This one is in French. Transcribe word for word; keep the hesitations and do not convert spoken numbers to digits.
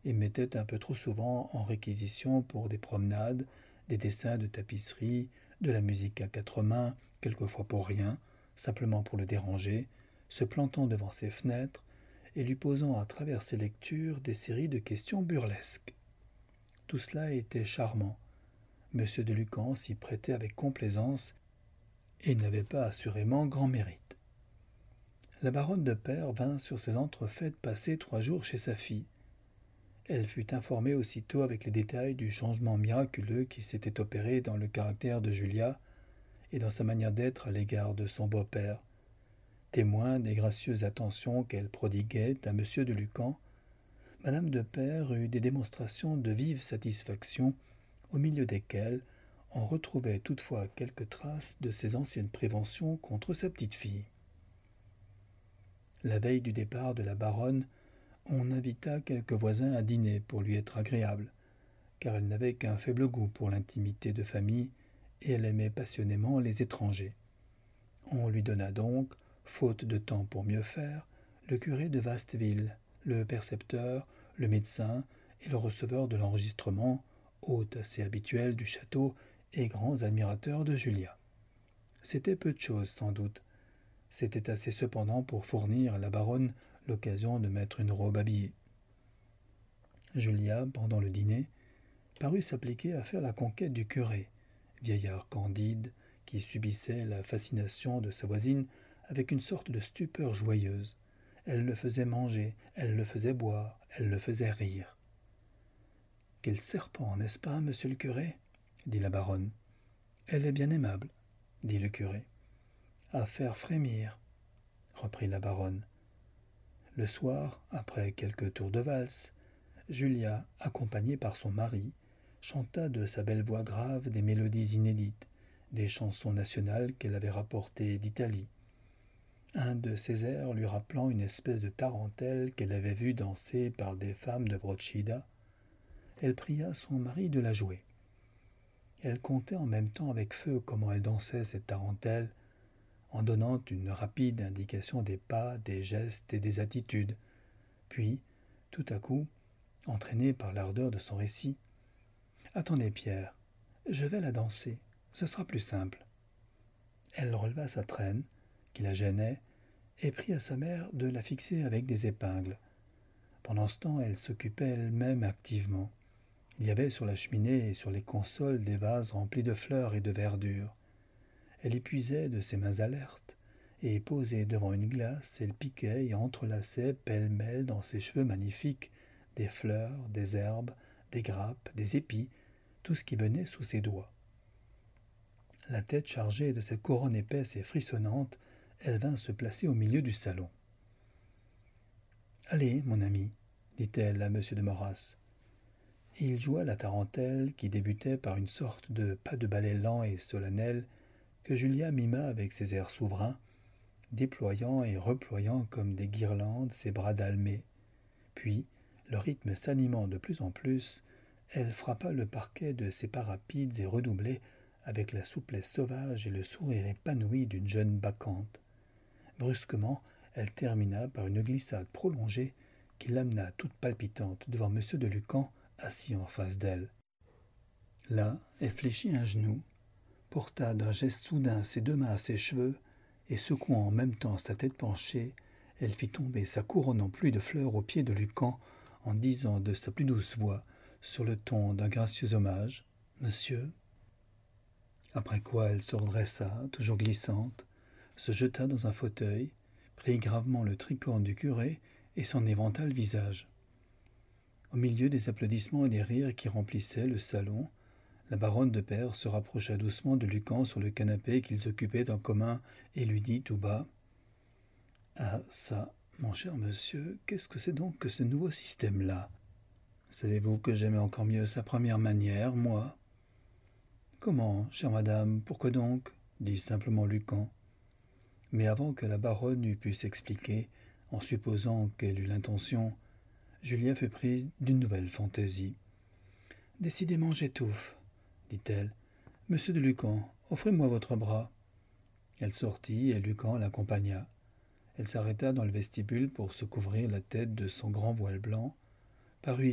et mettait un peu trop souvent en réquisition pour des promenades, des dessins de tapisserie, de la musique à quatre mains, quelquefois pour rien, simplement pour le déranger, se plantant devant ses fenêtres et lui posant à travers ses lectures des séries de questions burlesques. Tout cela était charmant. Monsieur de Lucan s'y prêtait avec complaisance et n'avait pas assurément grand mérite. La baronne de Peyre vint sur ces entrefaites passer trois jours chez sa fille. Elle fut informée aussitôt avec les détails du changement miraculeux qui s'était opéré dans le caractère de Julia et dans sa manière d'être à l'égard de son beau-père. Témoin des gracieuses attentions qu'elle prodiguait à monsieur de Lucan, madame de Peyre eut des démonstrations de vive satisfaction, au milieu desquelles on retrouvait toutefois quelques traces de ses anciennes préventions contre sa petite-fille. La veille du départ de la baronne, on invita quelques voisins à dîner pour lui être agréable, car elle n'avait qu'un faible goût pour l'intimité de famille et elle aimait passionnément les étrangers. On lui donna donc, faute de temps pour mieux faire, le curé de Vastville, le percepteur, le médecin et le receveur de l'enregistrement, hôtes assez habituels du château et grands admirateurs de Julia. C'était peu de chose sans doute. C'était assez cependant pour fournir à la baronne l'occasion de mettre une robe habillée. Julia, pendant le dîner, parut s'appliquer à faire la conquête du curé, vieillard candide qui subissait la fascination de sa voisine avec une sorte de stupeur joyeuse. Elle le faisait manger, elle le faisait boire, elle le faisait rire. « Quel serpent, n'est-ce pas, monsieur le curé ?» dit la baronne. « Elle est bien aimable, » dit le curé. « À faire frémir, » reprit la baronne. Le soir, après quelques tours de valse, Julia, accompagnée par son mari, chanta de sa belle voix grave des mélodies inédites, des chansons nationales qu'elle avait rapportées d'Italie. Un de ces airs lui rappelant une espèce de tarentelle qu'elle avait vue danser par des femmes de Brocida, elle pria son mari de la jouer. Elle contait en même temps avec feu comment elle dansait cette tarentelle, en donnant une rapide indication des pas, des gestes et des attitudes. Puis, tout à coup, entraînée par l'ardeur de son récit, « Attendez, Pierre, je vais la danser, ce sera plus simple. » Elle releva sa traîne, qui la gênait, et prit à sa mère de la fixer avec des épingles. Pendant ce temps, elle s'occupait elle-même activement. Il y avait sur la cheminée et sur les consoles des vases remplis de fleurs et de verdure. Elle y puisait de ses mains alertes, et posée devant une glace, elle piquait et entrelaçait pêle-mêle dans ses cheveux magnifiques des fleurs, des herbes, des grappes, des épis, tout ce qui venait sous ses doigts. La tête chargée de cette couronne épaisse et frissonnante, elle vint se placer au milieu du salon. « Allez, mon ami, » dit-elle à M. de Moras. Il joua la tarentelle qui débutait par une sorte de pas de ballet lent et solennel que Julia mima avec ses airs souverains, déployant et reployant comme des guirlandes ses bras dalmés. Puis, le rythme s'animant de plus en plus, elle frappa le parquet de ses pas rapides et redoublés avec la souplesse sauvage et le sourire épanoui d'une jeune bacchante. Brusquement, elle termina par une glissade prolongée qui l'amena toute palpitante devant M. de Lucan, assis en face d'elle. Là, elle fléchit un genou, porta d'un geste soudain ses deux mains à ses cheveux, et secouant en même temps sa tête penchée, elle fit tomber sa couronne en pluie de fleurs aux pieds de Lucan, en disant de sa plus douce voix, sur le ton d'un gracieux hommage, « Monsieur ?» Après quoi elle se redressa, toujours glissante, se jeta dans un fauteuil, prit gravement le tricorne du curé et s'en éventa le visage. Au milieu des applaudissements et des rires qui remplissaient le salon, la baronne de Peyre se rapprocha doucement de Lucan sur le canapé qu'ils occupaient en commun et lui dit tout bas « Ah, ça, mon cher monsieur, qu'est-ce que c'est donc que ce nouveau système-là ? Savez-vous que j'aimais encore mieux sa première manière, moi ?»« Comment, chère madame, pourquoi donc ?» dit simplement Lucan. Mais avant que la baronne eût pu s'expliquer, en supposant qu'elle eût l'intention, Julia fut prise d'une nouvelle fantaisie. « Décidément, j'étouffe, » dit-elle. « Monsieur de Lucan, offrez-moi votre bras. » Elle sortit et Lucan l'accompagna. Elle s'arrêta dans le vestibule pour se couvrir la tête de son grand voile blanc, parut